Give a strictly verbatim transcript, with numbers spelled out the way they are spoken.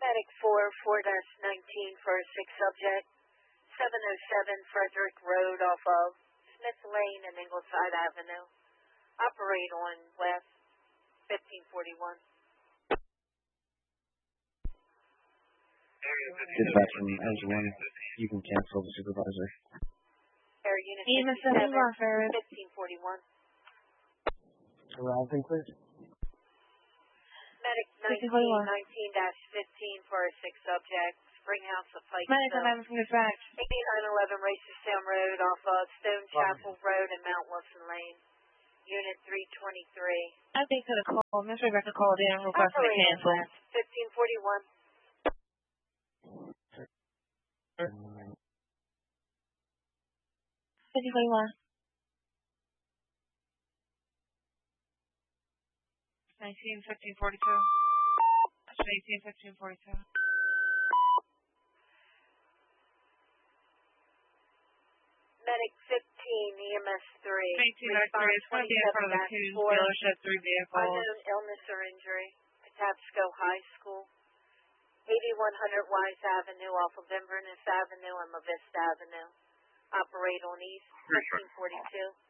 Medic four, four nineteen for a sick subject. seven oh seven Frederick Road off of Smith Lane and Ingleside Avenue. Operate on West fifteen forty-one. Dispatch from Angela. You can cancel the supervisor. Air Unit fifty-seven, fifteen forty-one. Arriving, please. Medic nineteen, nineteen fifteen for a sick subject. Springhouse of Pikeville. Medic eleven from dispatch. eighty-nine eleven Racerstown Road off of Stone Chapel Road and Mount Wilson Lane. Unit three twenty-three. I think could have called. Miss Rebecca called in requesting to cancel. fifteen forty-one. fifteen forty-one. nineteen fifteen forty-two. eighteen fifteen forty-two. Medic fifteen, E M S three. eighteen oh three. It's going to be in front of the Coons dealership, three vehicles. Unknown illness or injury. Patapsco High School. eighty-one hundred Wise Avenue off of Inverness Avenue and La Vista Avenue. Operate on East fifteen forty-two.